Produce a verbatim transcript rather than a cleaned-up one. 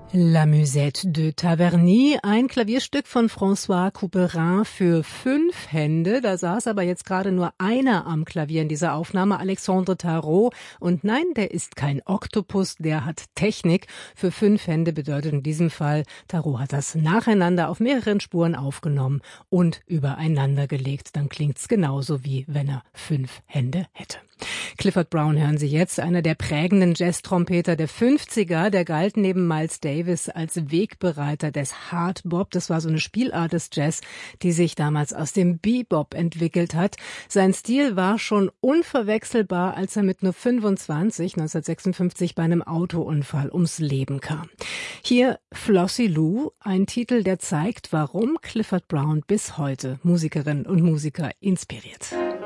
La Musette de Taverny, ein Klavierstück von François Couperin für fünf Hände. Da saß aber jetzt gerade nur einer am Klavier in dieser Aufnahme, Alexandre Tarot. Und nein, der ist kein Oktopus, der hat Technik. Für fünf Hände bedeutet in diesem Fall, Tarot hat das nacheinander auf mehreren Spuren aufgenommen und übereinander gelegt. Dann klingt's genauso, wie wenn er fünf Hände hätte. Clifford Brown hören Sie jetzt, einer der prägenden Jazz-Trompeter der fünfziger, der galt neben Miles Davis als Wegbereiter des Hard Bop. Das war so eine Spielart des Jazz, die sich damals aus dem Bebop entwickelt hat. Sein Stil war schon unverwechselbar, als er mit nur fünfundzwanzig neunzehnhundertsechsundfünfzig bei einem Autounfall ums Leben kam. Hier Flossie Lou, ein Titel, der zeigt, warum Clifford Brown bis heute Musikerinnen und Musiker inspiriert.